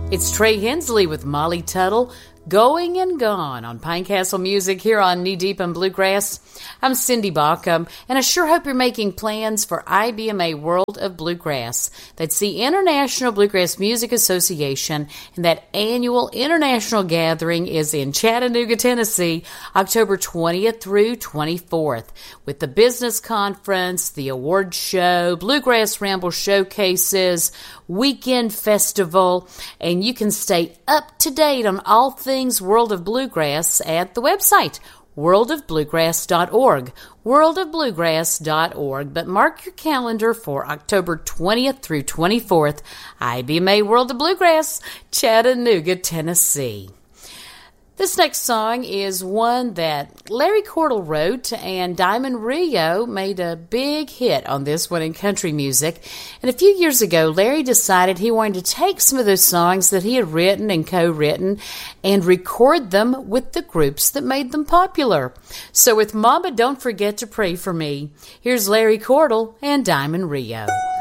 It's Trey Hensley with Molly Tuttle, Going and Gone on Pinecastle Music here on Knee Deep in Bluegrass. I'm Cindy Baucom, and I sure hope you're making plans for IBMA World of Bluegrass. That's the International Bluegrass Music Association, and that annual international gathering is in Chattanooga, Tennessee, October 20th through 24th, with the business conference, the award show, Bluegrass Ramble showcases, weekend festival, and you can stay up to date on all things World of Bluegrass at the website, worldofbluegrass.org, worldofbluegrass.org. But mark your calendar for October 20th through 24th, IBMA World of Bluegrass, Chattanooga, Tennessee. This next song is one that Larry Cordle wrote, and Diamond Rio made a big hit on this one in country music. And a few years ago, Larry decided he wanted to take some of those songs that he had written and co-written and record them with the groups that made them popular. So with Mama Don't Forget to Pray for Me, here's Larry Cordle and Diamond Rio.